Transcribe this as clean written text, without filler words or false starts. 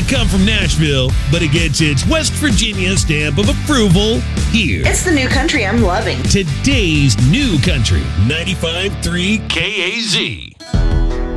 may come from Nashville, but it gets its West Virginia stamp of approval here. It's the new country I'm loving. Today's new country, 95.3 KAZ.